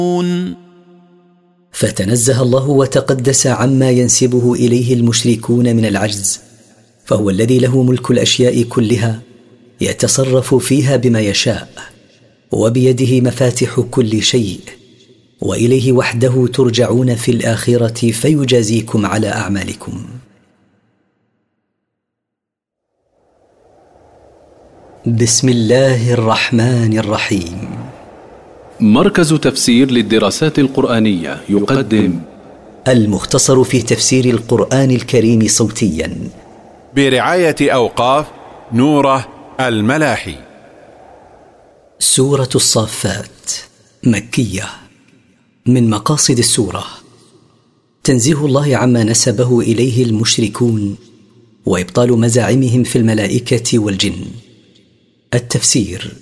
فتنزه الله وتقدس عما ينسبه إليه المشركون من العجز، فهو الذي له ملك الأشياء كلها يتصرف فيها بما يشاء، وبيده مفاتح كل شيء، وإليه وحده ترجعون في الآخرة فيجازيكم على أعمالكم. بسم الله الرحمن الرحيم. مركز تفسير للدراسات القرآنية يقدم المختصر في تفسير القرآن الكريم صوتيا برعاية أوقاف نوره الملاحي. سورة الصافات مكية. من مقاصد السورة تنزيه الله عما نسبه إليه المشركون وإبطال مزاعمهم في الملائكة والجن. التفسير: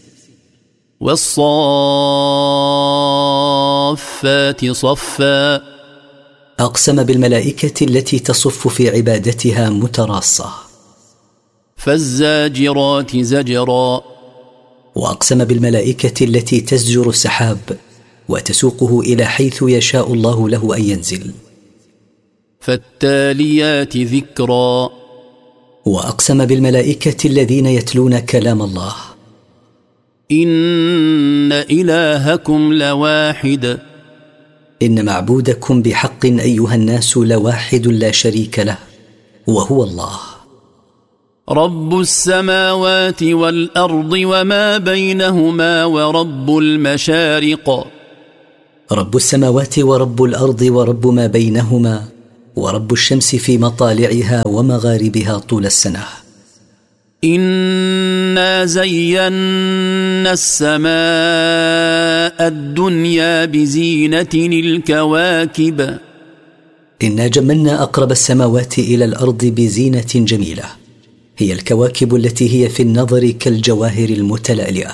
والصافات صفا، أقسم بالملائكة التي تصف في عبادتها متراصة. فالزاجرات زجرا، وأقسم بالملائكة التي تزجر السحاب وتسوقه إلى حيث يشاء الله له أن ينزل. فالتاليات ذكرا، وأقسم بالملائكة الذين يتلون كلام الله. إن إلهكم لواحد، إن معبودكم بحق أيها الناس لواحد لا شريك له، وهو الله. رب السماوات والأرض وما بينهما ورب المشارق. رب السماوات ورب الأرض ورب ما بينهما ورب الشمس في مطالعها ومغاربها طول السنة. إنا زينا السماء الدنيا بزينة الكواكب. إنا جملنا أقرب السماوات إلى الأرض بزينة جميلة، هي الكواكب التي هي في النظر كالجواهر المتلألئة.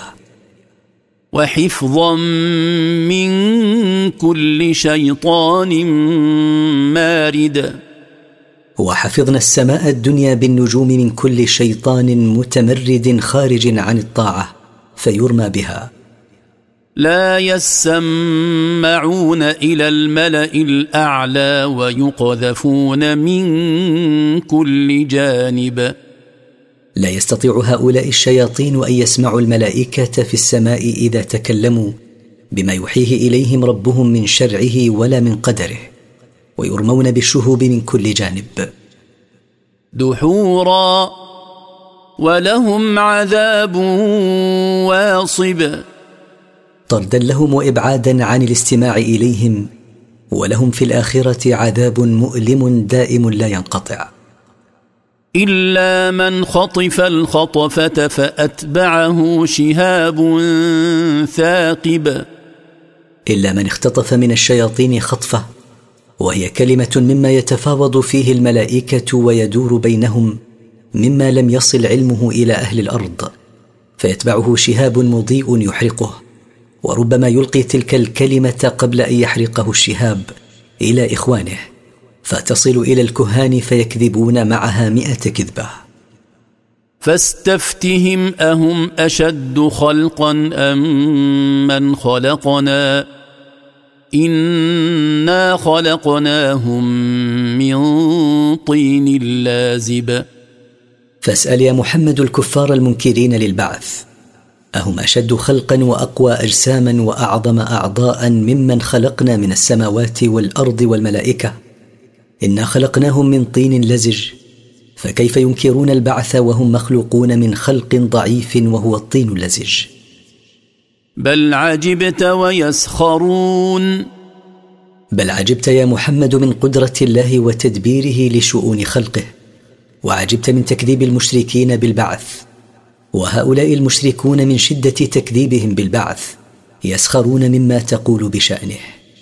وحفظا من كل شيطان مارد. وحفظنا السماء الدنيا بالنجوم من كل شيطان متمرد خارج عن الطاعة فيرمى بها. لا يسمعون إلى الملأ الأعلى ويقذفون من كل جانب. لا يستطيع هؤلاء الشياطين أن يسمعوا الملائكة في السماء إذا تكلموا بما يوحيه إليهم ربهم من شرعه ولا من قدره، ويرمون بالشهوب من كل جانب. دحورا، ولهم عذاب واصب. طردا لهم وإبعادا عن الاستماع إليهم، ولهم في الآخرة عذاب مؤلم دائم لا ينقطع. إلا من خطف الخطفة فأتبعه شهاب ثاقب. إلا من اختطف من الشياطين خطفة، وهي كلمة مما يتفاوض فيه الملائكة ويدور بينهم مما لم يصل علمه إلى أهل الأرض، فيتبعه شهاب مضيء يحرقه، وربما يلقي تلك الكلمة قبل أن يحرقه الشهاب إلى إخوانه، فتصل إلى الكهان فيكذبون معها 100 كذبة. فاستفتهم أهم أشد خلقا أم من خلقنا إنا خلقناهم من طين لازب. فاسأل يا محمد الكفار المنكرين للبعث، أهم أشد خلقا وأقوى أجساما وأعظم أعضاء ممن خلقنا من السماوات والأرض والملائكة؟ إنا خلقناهم من طين لزج، فكيف ينكرون البعث وهم مخلوقون من خلق ضعيف وهو الطين اللزج؟ بل عجبت ويسخرون. بل عجبت يا محمد من قدرة الله وتدبيره لشؤون خلقه، وعجبت من تكذيب المشركين بالبعث، وهؤلاء المشركون من شدة تكذيبهم بالبعث يسخرون مما تقول بشأنه.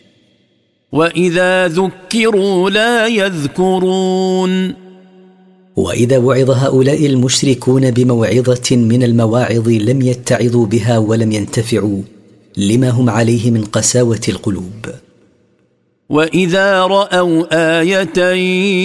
وإذا ذكروا لا يذكرون. وإذا وعظ هؤلاء المشركون بموعظة من المواعظ لم يتعظوا بها ولم ينتفعوا لما هم عليه من قساوة القلوب. وإذا رأوا آية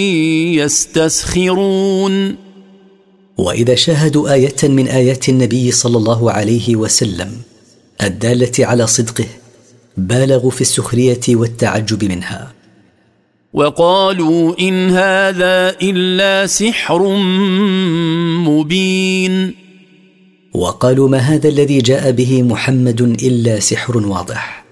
يستسخرون. وإذا شاهدوا آية من آيات النبي صلى الله عليه وسلم الدالة على صدقه بالغوا في السخرية والتعجب منها. وقالوا إن هذا إلا سحر مبين. وقالوا ما هذا الذي جاء به محمد إلا سحر واضح.